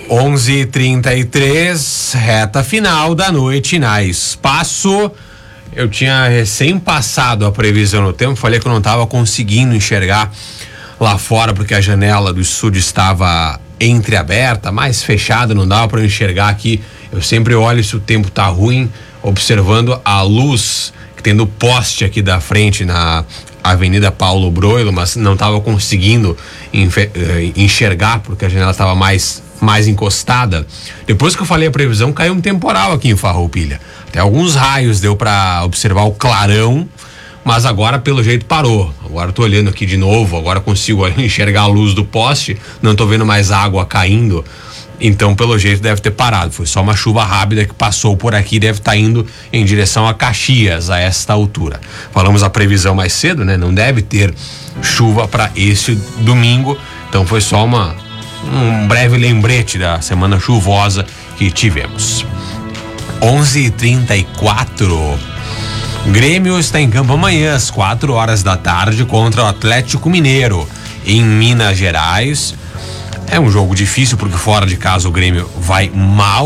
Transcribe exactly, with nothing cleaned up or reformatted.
onze e trinta e três, reta final da noite na Espaço. Eu tinha recém passado a previsão no tempo, falei que eu não estava conseguindo enxergar lá fora porque a janela do estúdio estava entreaberta, mais fechada, não dava para enxergar aqui. Eu sempre olho se o tempo tá ruim, observando a luz que tem do poste aqui da frente na Avenida Paulo Broilo, mas não estava conseguindo enxergar porque a janela estava mais mais encostada. Depois que eu falei a previsão, caiu um temporal aqui em Farroupilha. Até alguns raios deu para observar o clarão, mas agora pelo jeito parou. Agora eu tô olhando aqui de novo, agora consigo enxergar a luz do poste, não tô vendo mais água caindo. Então, pelo jeito, deve ter parado. Foi só uma chuva rápida que passou por aqui, deve estar indo em direção a Caxias a esta altura. Falamos a previsão mais cedo, né? Não deve ter chuva para este domingo. Então, foi só uma um breve lembrete da semana chuvosa que tivemos. onze e trinta e quatro. Grêmio está em campo amanhã às quatro horas da tarde contra o Atlético Mineiro em Minas Gerais. É um jogo difícil porque fora de casa o Grêmio vai mal.